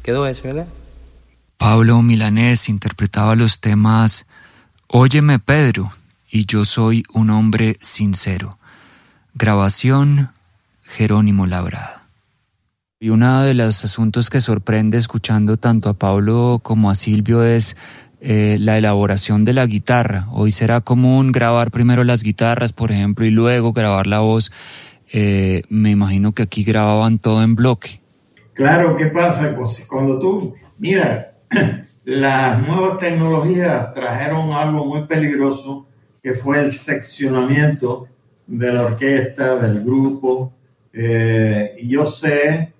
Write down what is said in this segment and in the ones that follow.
quedó ese, ¿verdad? Pablo Milanés interpretaba los temas Óyeme Pedro y Yo soy un hombre sincero. Grabación Jerónimo Labrada. Y uno de los asuntos que sorprende escuchando tanto a Pablo como a Silvio es la elaboración de la guitarra. Hoy será común grabar primero las guitarras, por ejemplo, y luego grabar la voz. Me imagino que aquí grababan todo en bloque. Claro, ¿qué pasa? Pues cuando tú, mira, las nuevas tecnologías trajeron algo muy peligroso, que fue el seccionamiento de la orquesta, del grupo. Y yo sé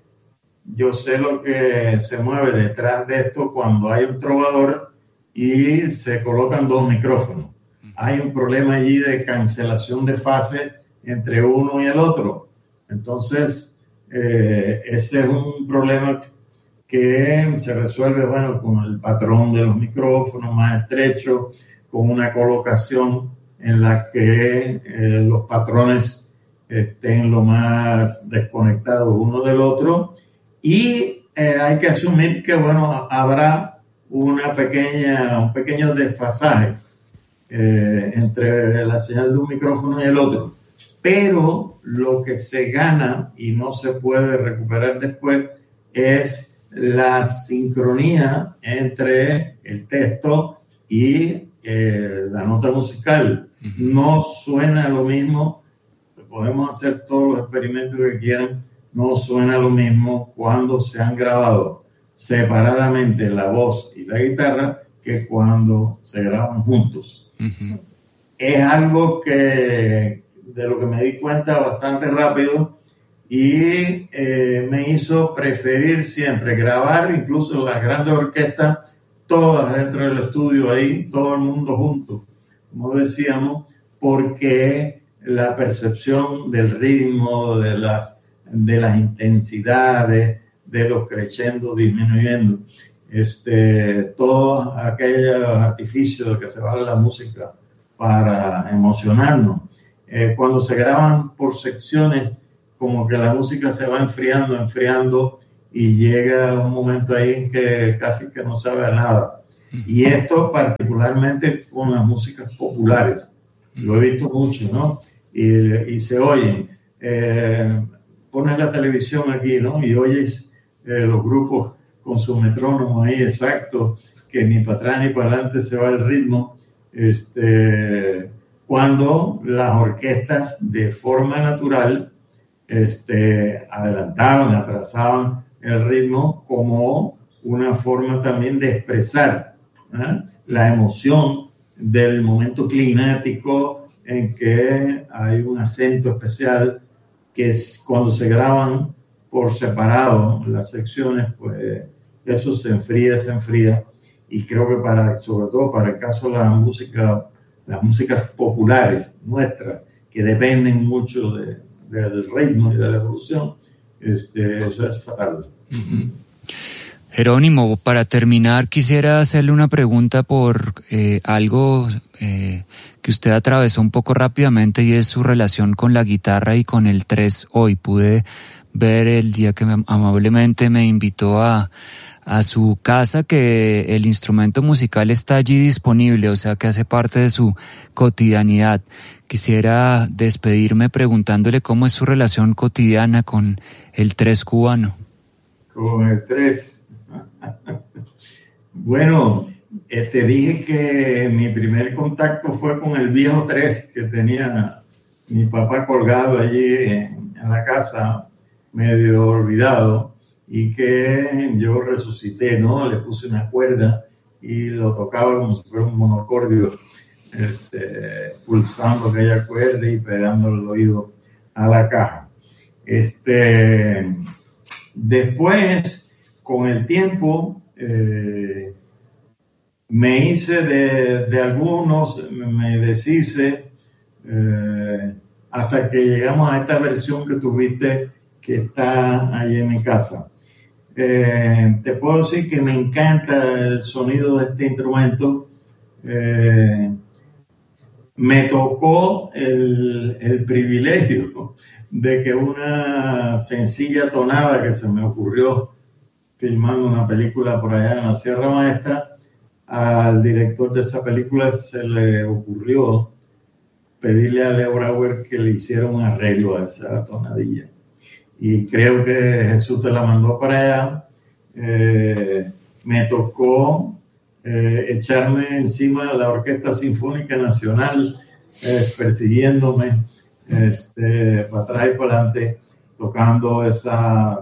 lo que se mueve detrás de esto cuando hay un trovador y se colocan dos micrófonos. Hay un problema allí de cancelación de fase entre uno y el otro. Entonces, ese es un problema que se resuelve, bueno, con el patrón de los micrófonos más estrecho, con una colocación en la que los patrones estén lo más desconectados uno del otro, y hay que asumir que, bueno, habrá un pequeño desfasaje entre la señal de un micrófono y el otro, pero lo que se gana y no se puede recuperar después es la sincronía entre el texto y la nota musical. No suena lo mismo, podemos hacer todos los experimentos que quieran, no suena lo mismo cuando se han grabado separadamente la voz y la guitarra que cuando se graban juntos. Uh-huh. Es algo de lo que me di cuenta bastante rápido y me hizo preferir siempre grabar, incluso las grandes orquestas, todas dentro del estudio ahí, todo el mundo junto, como decíamos, porque la percepción del ritmo, de las intensidades, de los crescendo disminuyendo, todos aquellos artificios que se vale la música para emocionarnos. Cuando se graban por secciones, como que la música se va enfriando y llega un momento ahí en que casi que no sabe a nada. Y esto particularmente con las músicas populares, lo he visto mucho, ¿no? Y se oyen. Pones la televisión aquí, ¿no? Y oyes los grupos con su metrónomo ahí exacto, que ni para atrás ni para adelante se va el ritmo. Cuando las orquestas de forma natural adelantaban, atrasaban el ritmo como una forma también de expresar la emoción del momento climático en que hay un acento especial, que es cuando se graban por separado las secciones, pues eso se enfría, y creo que sobre todo para el caso de las músicas populares nuestras, que dependen mucho del ritmo y de la evolución, eso es fatal. Uh-huh. Jerónimo, para terminar quisiera hacerle una pregunta por algo que usted atravesó un poco rápidamente, y es su relación con la guitarra y con el 3 hoy. Pude ver el día que amablemente me invitó a su casa que el instrumento musical está allí disponible, o sea que hace parte de su cotidianidad. Quisiera despedirme preguntándole cómo es su relación cotidiana con el 3 cubano. Con el 3. Bueno, te dije que mi primer contacto fue con el viejo 3 que tenía mi papá colgado allí en la casa, medio olvidado, y que yo resucité, ¿no? Le puse una cuerda y lo tocaba como si fuera un monocordio, pulsando aquella cuerda y pegando el oído a la caja. Después, con el tiempo, me hice de algunos, me deshice, hasta que llegamos a esta versión que tuviste, que está ahí en mi casa. Te puedo decir que me encanta el sonido de este instrumento. Me tocó el privilegio de que una sencilla tonada que se me ocurrió filmando una película por allá en la Sierra Maestra, al director de esa película se le ocurrió pedirle a Leo Brauer que le hiciera un arreglo a esa tonadilla. Y creo que Jesús te la mandó para allá. Me tocó echarme encima la Orquesta Sinfónica Nacional, persiguiéndome para atrás y para adelante, tocando ese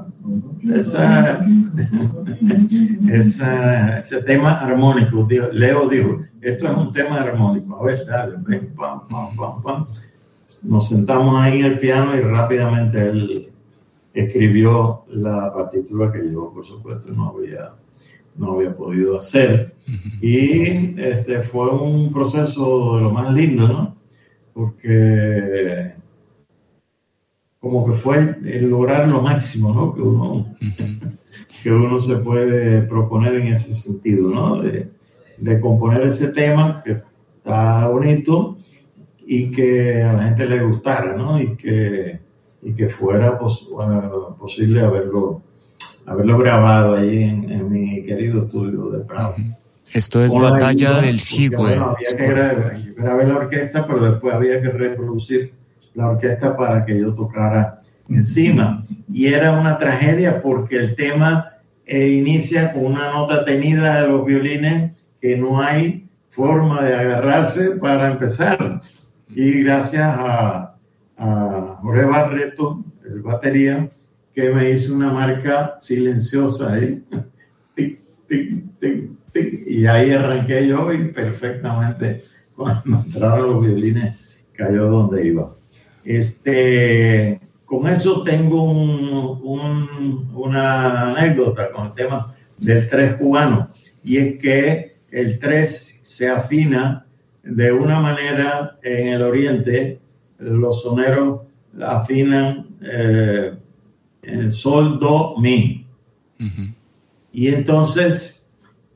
tema armónico. Leo dijo, esto es un tema armónico. A ver, dale, ven, pam, pam, pam, pam. Nos sentamos ahí en el piano y rápidamente él escribió la partitura que yo, por supuesto, no había podido hacer. Y fue un proceso de lo más lindo, ¿no? Porque como que fue el lograr lo máximo, ¿no? Que uno se puede proponer en ese sentido, ¿no? De componer ese tema que está bonito y que a la gente le gustara, ¿no? Y que fuera posible haberlo grabado ahí en mi querido estudio de Prado. Esto es Batalla del Jigüe. Bueno, grabé la orquesta, pero después había que reproducir la orquesta para que yo tocara encima. Y era una tragedia porque el tema inicia con una nota tenida de los violines que no hay forma de agarrarse para empezar. Y gracias a Jorge Barreto, el batería, que me hizo una marca silenciosa ahí. Tic, tic, tic, tic. Y ahí arranqué yo y perfectamente cuando entraron los violines cayó donde iba. Con eso tengo una anécdota con el tema del tres cubano, y es que el tres se afina de una manera en el oriente. Los soneros afinan sol, do, mi. Uh-huh. Y entonces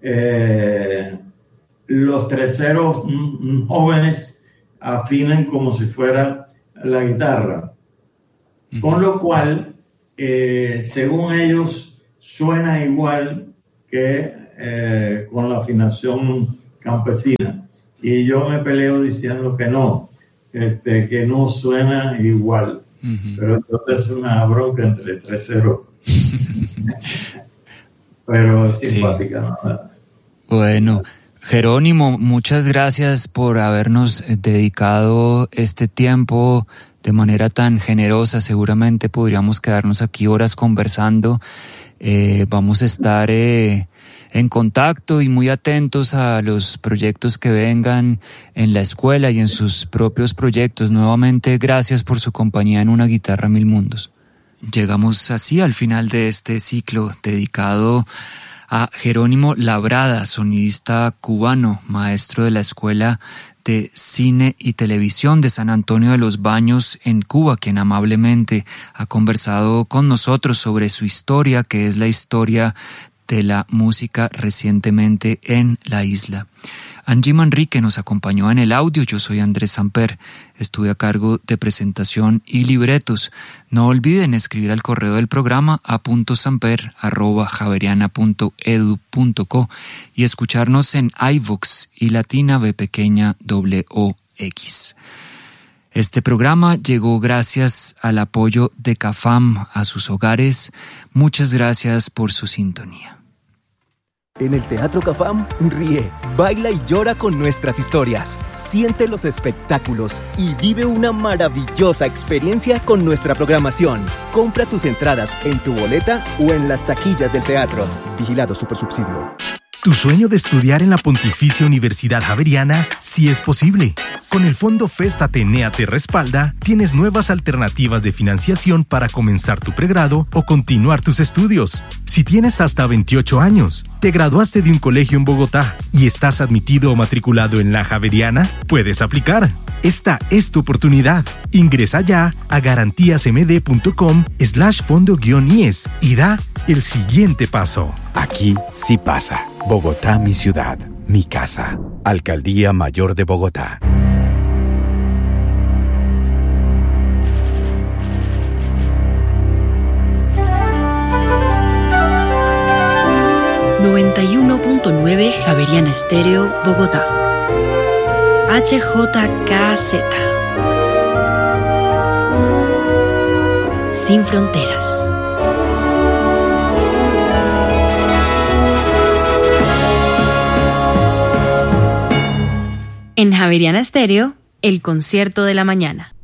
los treseros jóvenes afinan como si fuera la guitarra. Uh-huh. Con lo cual, según ellos, suena igual que con la afinación campesina. Y yo me peleo diciendo que no. Que no suena igual. Uh-huh. Pero entonces es una bronca entre treseros. Pero es simpática, ¿no? Bueno, Jerónimo, muchas gracias por habernos dedicado este tiempo de manera tan generosa. Seguramente podríamos quedarnos aquí horas conversando. Vamos a estar en contacto y muy atentos a los proyectos que vengan en la escuela y en sus propios proyectos. Nuevamente, gracias por su compañía en Una Guitarra Mil Mundos. Llegamos así al final de este ciclo dedicado a Jerónimo Labrada, sonidista cubano, maestro de la Escuela de Cine y Televisión de San Antonio de los Baños en Cuba, quien amablemente ha conversado con nosotros sobre su historia, que es la historia de la música recientemente en la isla. Angie Manrique nos acompañó en el audio. Yo soy Andrés Samper. Estuve a cargo de presentación y libretos. No olviden escribir al correo del programa a.samper@javeriana.edu.co y escucharnos en iVoox y Latina B pequeña WOX. Este programa llegó gracias al apoyo de CAFAM a sus hogares. Muchas gracias por su sintonía. En el Teatro CAFAM, ríe, baila y llora con nuestras historias. Siente los espectáculos y vive una maravillosa experiencia con nuestra programación. Compra tus entradas en tu boleta o en las taquillas del teatro. Vigilado Supersubsidio. Tu sueño de estudiar en la Pontificia Universidad Javeriana sí es posible. Con el Fondo Fest Atenea Te Respalda, tienes nuevas alternativas de financiación para comenzar tu pregrado o continuar tus estudios. Si tienes hasta 28 años, te graduaste de un colegio en Bogotá y estás admitido o matriculado en la Javeriana, puedes aplicar. Esta es tu oportunidad. Ingresa ya a garantiasmd.com/fondo-IES y da el siguiente paso. Aquí sí pasa. Bogotá, mi ciudad, mi casa. Alcaldía Mayor de Bogotá. 100.9 Javeriana Estéreo, Bogotá. HJKZ. Sin fronteras. En Javeriana Estéreo, el concierto de la mañana.